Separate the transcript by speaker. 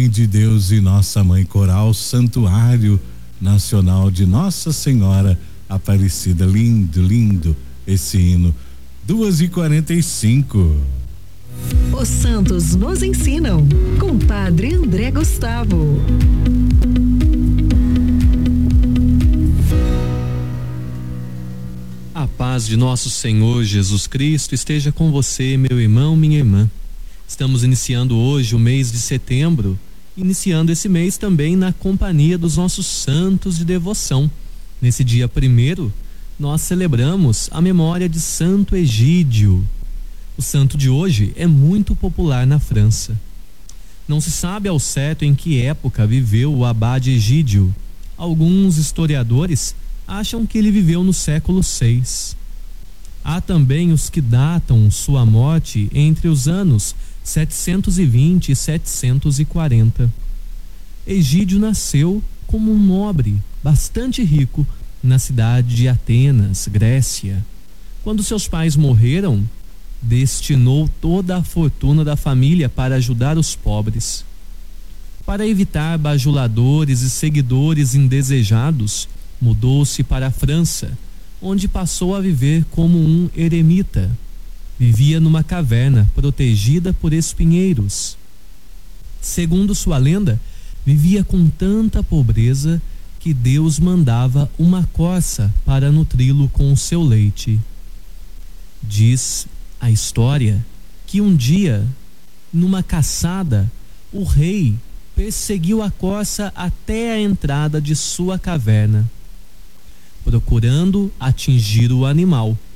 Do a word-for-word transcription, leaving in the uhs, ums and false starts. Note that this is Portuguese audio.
Speaker 1: Mãe de Deus e Nossa Mãe Coral, Santuário Nacional de Nossa Senhora Aparecida. Lindo, lindo esse hino. duas e quarenta e cinco.
Speaker 2: Os santos nos ensinam, com Padre André Gustavo.
Speaker 3: A paz de nosso Senhor Jesus Cristo esteja com você, meu irmão, minha irmã. Estamos iniciando hoje o mês de setembro, iniciando esse mês também na companhia dos nossos santos de devoção. Nesse dia primeiro, nós celebramos a memória de Santo Egídio. O santo de hoje é muito popular na França. Não se sabe ao certo em que época viveu o abade Egídio. Alguns historiadores acham que ele viveu no século seis. Há também os que datam sua morte entre os anos setecentos e vinte e setecentos e quarenta. Egídio nasceu como um nobre bastante rico na cidade de Atenas, Grécia. Quando seus pais morreram, destinou toda a fortuna da família para ajudar os pobres. Para evitar bajuladores e seguidores indesejados, mudou-se para a França, onde passou a viver como um eremita. Vivia numa caverna protegida por espinheiros. Segundo sua lenda, vivia com tanta pobreza que Deus mandava uma corça para nutri-lo com o seu leite. Diz a história que um dia, numa caçada, o rei perseguiu a corça até a entrada de sua caverna, procurando atingir o animal.